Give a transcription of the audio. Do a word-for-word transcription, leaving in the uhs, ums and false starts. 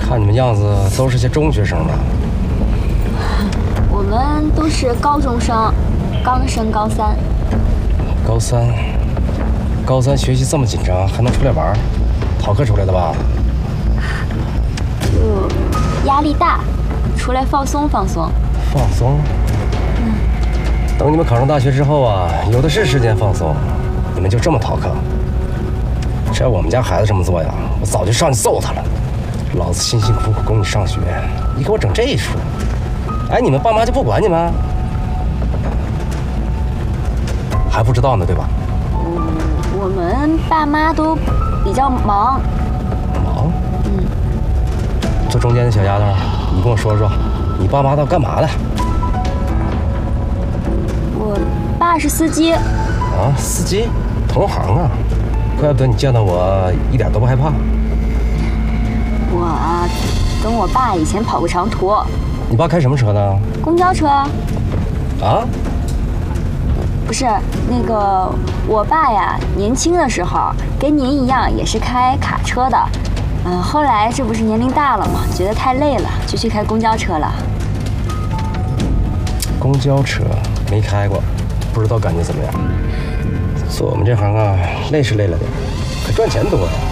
看你们样子都是些中学生吧？ 我们都是高中生，刚升高三。 高三，高三学习这么紧张，还能出来玩？逃课出来的吧？ 就压力大，出来放松放松。 放松？ 嗯。 等你们考上大学之后啊，有的是时间放松。你们就这么逃课？这要我们家孩子这么做呀，我早就上去揍他了。老子辛辛苦苦供你上学，你给我整这一出！哎，你们爸妈就不管你们？还不知道呢，对吧？ 嗯，我们爸妈都比较忙。 忙？ 嗯。 这中间的小丫头，你跟我说说，你爸妈都干嘛的？ 我爸是司机。 啊，司机，同行啊，怪不得你见到我一点都不害怕。 我啊，跟我爸以前跑过长途。 你爸开什么车呢？ 公交车。 啊？ 不是，那个我爸呀，年轻的时候跟您一样也是开卡车的，嗯，后来这不是年龄大了嘛，觉得太累了，就去开公交车了。 公交车没开过，不知道感觉怎么样。做我们这行啊，累是累了点，可赚钱多呀。